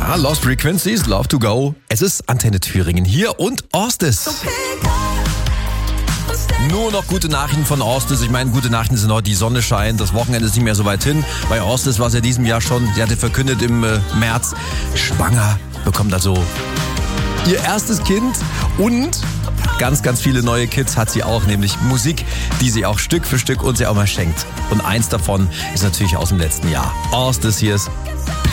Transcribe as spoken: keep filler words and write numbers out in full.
Ja, Lost Frequencies, Love to Go. Es ist Antenne Thüringen hier und Orstes. Nur noch gute Nachrichten von Orstes. Ich meine, gute Nachrichten sind noch, die Sonne scheint, das Wochenende ist nicht mehr so weit hin. Bei Orstes war es ja diesem Jahr schon, sie hatte verkündet im äh, März, schwanger, bekommt also ihr erstes Kind und ganz, ganz viele neue Kids hat sie auch, nämlich Musik, die sie auch Stück für Stück uns ja auch mal schenkt. Und eins davon ist natürlich aus dem letzten Jahr. Orstes hier ist